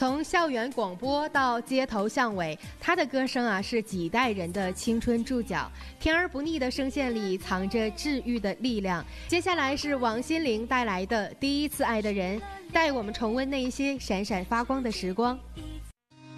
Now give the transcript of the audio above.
从校园广播到街头巷尾，他的歌声是几代人的青春注脚。甜而不腻的声线里藏着治愈的力量。接下来是王心凌带来的《第一次爱的人》，带我们重温那些闪闪发光的时光。